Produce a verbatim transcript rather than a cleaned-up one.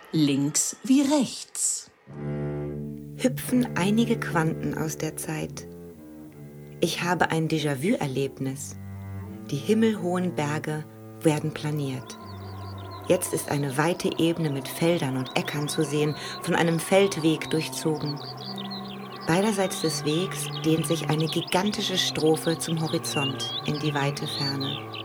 links wie rechts. Hüpfen einige Quanten aus der Zeit. Ich habe ein Déjà-vu-Erlebnis. Die himmelhohen Berge werden planiert. Jetzt ist eine weite Ebene mit Feldern und Äckern zu sehen, von einem Feldweg durchzogen. Beiderseits des Wegs dehnt sich eine gigantische Strophe zum Horizont in die weite Ferne.